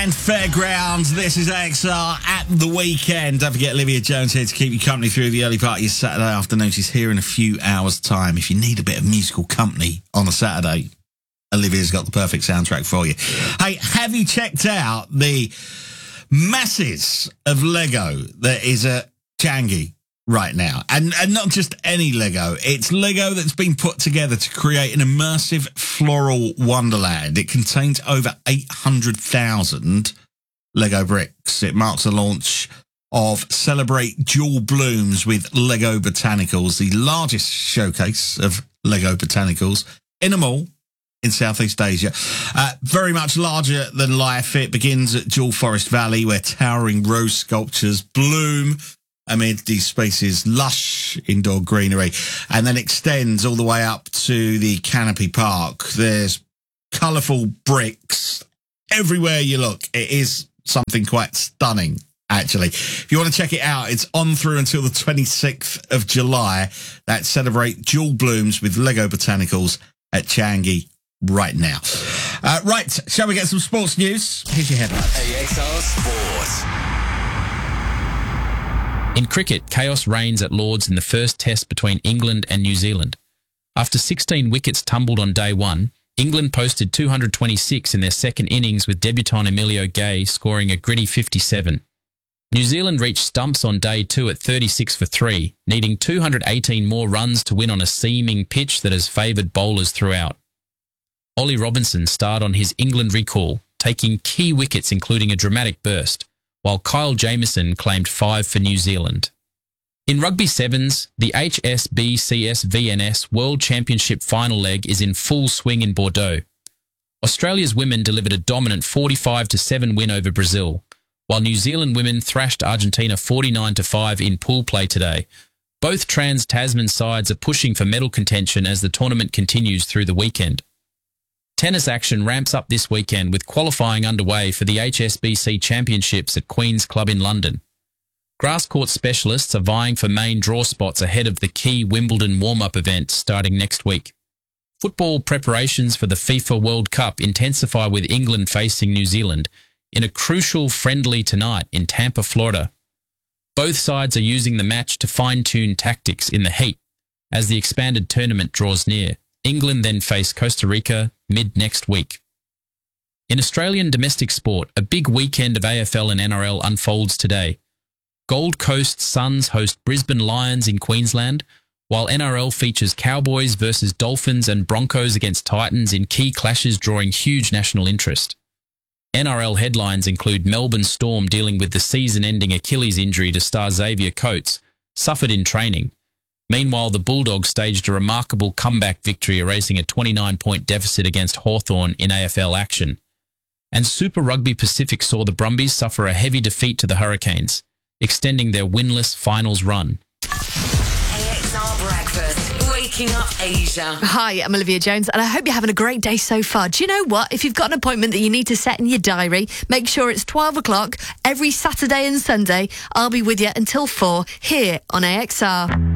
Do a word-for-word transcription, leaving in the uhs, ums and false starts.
and Fairgrounds. This is A X R at the weekend. Don't forget Olivia Jones here to keep you company through the early part of your Saturday afternoon. She's here in a few hours' time. If you need a bit of musical company on a Saturday, Olivia's got the perfect soundtrack for you. Hey, have you checked out the masses of Lego that is at Changi right now? And and not just any Lego. It's Lego that's been put together to create an immersive floral wonderland. It contains over eight hundred thousand Lego bricks. It marks the launch of Celebrate Jewel Blooms with Lego Botanicals, the largest showcase of Lego Botanicals in a mall in Southeast Asia. Uh, very much larger than life. It begins at Jewel Forest Valley, where towering rose sculptures bloom amid these spaces' lush indoor greenery, and then extends all the way up to the Canopy Park. There's colourful bricks everywhere you look. It is something quite stunning, actually. If you want to check it out, it's on through until the twenty-sixth of July. That's Celebrate Jewel Blooms with Lego Botanicals at Changi right now. Uh, right, shall we get some sports news? Here's your headlines. A X R Sport. In cricket, chaos reigns at Lords in the first test between England and New Zealand. After sixteen wickets tumbled on day one, England posted two hundred twenty-six in their second innings, with debutant Emilio Gay scoring a gritty fifty-seven. New Zealand reached stumps on day two at thirty-six for three, needing two hundred eighteen more runs to win on a seaming pitch that has favoured bowlers throughout. Ollie Robinson starred on his England recall, taking key wickets including a dramatic burst, while Kyle Jamieson claimed five for New Zealand. In Rugby Sevens, the H S B C S V N S World Championship final leg is in full swing in Bordeaux. Australia's women delivered a dominant forty-five to seven win over Brazil, while New Zealand women thrashed Argentina forty-nine to five in pool play today. Both Trans-Tasman sides are pushing for medal contention as the tournament continues through the weekend. Tennis action ramps up this weekend, with qualifying underway for the H S B C Championships at Queen's Club in London. Grass court specialists are vying for main draw spots ahead of the key Wimbledon warm-up event starting next week. Football preparations for the FIFA World Cup intensify, with England facing New Zealand in a crucial friendly tonight in Tampa, Florida. Both sides are using the match to fine-tune tactics in the heat as the expanded tournament draws near. England then face Costa Rica mid-next week. In Australian domestic sport, a big weekend of A F L and N R L unfolds today. Gold Coast Suns host Brisbane Lions in Queensland, while N R L features Cowboys versus Dolphins and Broncos against Titans in key clashes drawing huge national interest. N R L headlines include Melbourne Storm dealing with the season-ending Achilles injury to star Xavier Coates, suffered in training. Meanwhile, the Bulldogs staged a remarkable comeback victory, erasing a twenty-nine point deficit against Hawthorn in A F L action. And Super Rugby Pacific saw the Brumbies suffer a heavy defeat to the Hurricanes, extending their winless finals run. A X R Breakfast, waking up Asia. Hi, I'm Olivia Jones, and I hope you're having a great day so far. Do you know what? If you've got an appointment that you need to set in your diary, make sure it's twelve o'clock every Saturday and Sunday. I'll be with you until four here on A X R.